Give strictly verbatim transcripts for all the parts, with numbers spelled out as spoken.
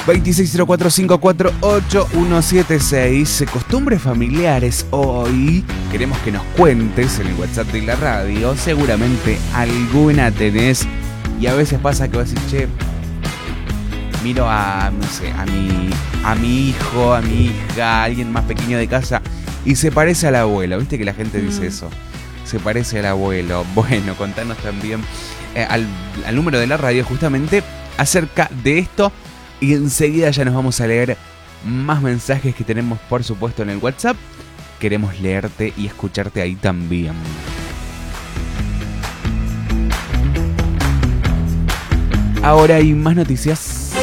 veintiséis cero cuatro cinco cuatro ocho uno siete seis. Costumbres familiares. Hoy queremos que nos cuentes en el WhatsApp de la radio. Seguramente alguna tenés. Y a veces pasa que vas a decir, che, miro a, no sé, a mi, a mi hijo, a mi hija, a alguien más pequeño de casa y se parece al abuelo. ¿Viste que la gente dice eso? Se parece al abuelo. Bueno, contanos también eh, al, al número de la radio justamente acerca de esto. Y enseguida ya nos vamos a leer más mensajes que tenemos, por supuesto, en el WhatsApp. Queremos leerte y escucharte ahí también. Ahora hay más noticias.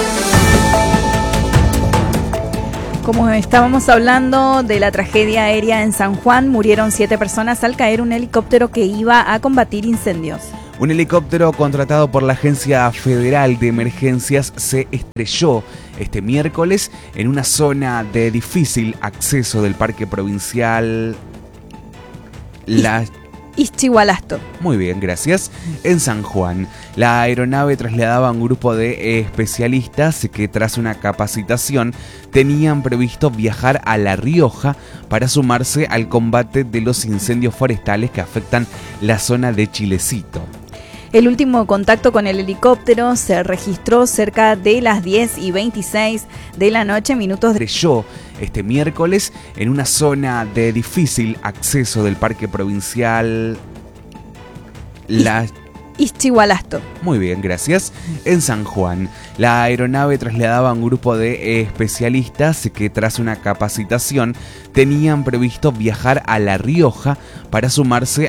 Como estábamos hablando de la tragedia aérea en San Juan, murieron siete personas al caer un helicóptero que iba a combatir incendios. Un helicóptero contratado por la Agencia Federal de Emergencias se estrelló este miércoles en una zona de difícil acceso del Parque Provincial La... Ixchihualasto. Muy bien, gracias. En San Juan, la aeronave trasladaba a un grupo de especialistas que tras una capacitación tenían previsto viajar a La Rioja para sumarse al combate de los incendios forestales que afectan la zona de Chilecito. El último contacto con el helicóptero se registró cerca de las diez y veintiséis de la noche, minutos de... Estrelló este miércoles en una zona de difícil acceso del Parque Provincial La... Ixchihualasto. Muy bien, gracias. En San Juan, la aeronave trasladaba a un grupo de especialistas que tras una capacitación tenían previsto viajar a La Rioja para sumarse